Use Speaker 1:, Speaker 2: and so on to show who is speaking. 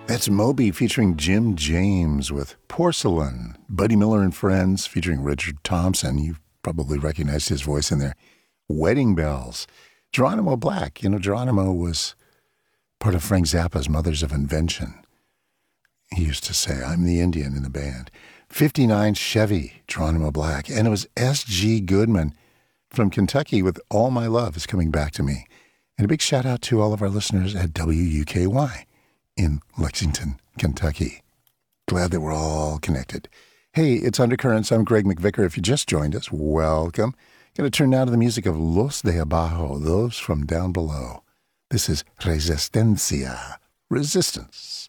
Speaker 1: That's Moby featuring Jim James with Porcelain. Buddy Miller and Friends featuring Richard Thompson. You've probably recognized his voice in there. Wedding Bells. Geronimo Black. You know, Geronimo was part of Frank Zappa's Mothers of Invention. He used to say, I'm the Indian in the band. 59 Chevy, Geronimo Black. And it was S.G. Goodman from Kentucky with All My Love Is Coming Back to Me. And a big shout out to all of our listeners at WUKY in Lexington, Kentucky. Glad that we're all connected. Hey, it's Undercurrents. I'm Greg McVicker. If you just joined us, welcome. Going to turn now to the music of Los de Abajo, those from down below. This is Resistencia, Resistance.